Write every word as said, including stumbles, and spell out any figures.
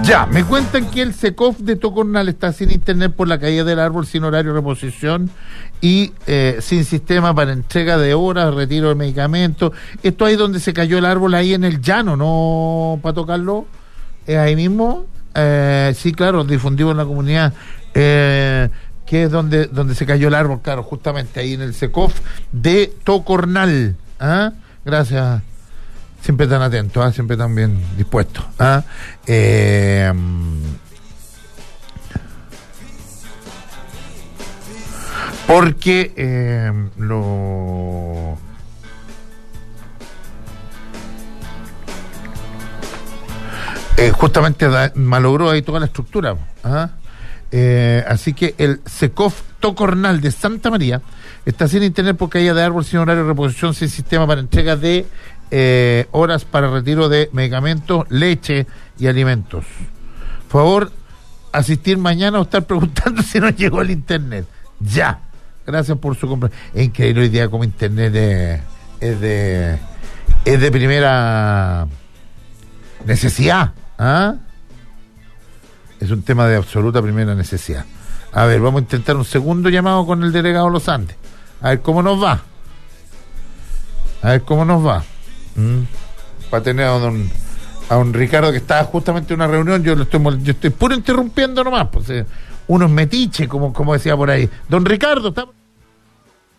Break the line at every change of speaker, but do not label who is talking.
Ya, me cuentan que el SECOF de Tocornal está sin internet por la caída del árbol, sin horario de reposición y eh, sin sistema para entrega de horas, retiro de medicamentos. Esto ahí donde se cayó el árbol, ahí en el llano, ¿no? Para tocarlo, es ahí mismo. Eh, sí, claro, difundimos en la comunidad, eh, que es donde, donde se cayó el árbol, claro, justamente ahí en el SECOF de Tocornal. ¿Ah? Gracias. Siempre tan atentos, ¿eh? Siempre tan bien dispuestos. ¿eh? Eh, porque eh, lo eh, justamente da, malogró ahí toda la estructura. ¿eh? Eh, así que el SECOF Tocornal de Santa María está sin internet por caída de árbol, sin horario de reposición, sin sistema para entrega de Eh, horas para retiro de medicamentos, leche y alimentos. Por favor, asistir mañana o estar preguntando si no llegó el internet. Ya. Gracias por su compra. Es increíble hoy día como internet es, es de es de primera necesidad. ¿Ah? Es un tema de absoluta primera necesidad. A ver, vamos a intentar un segundo llamado con el delegado Los Andes. A ver cómo nos va. A ver cómo nos va. Mm. Para tener a don, a don Ricardo, que está justamente en una reunión. Yo lo estoy yo estoy puro interrumpiendo nomás, pues, eh, unos metiches, como, como decía por ahí don Ricardo. Está...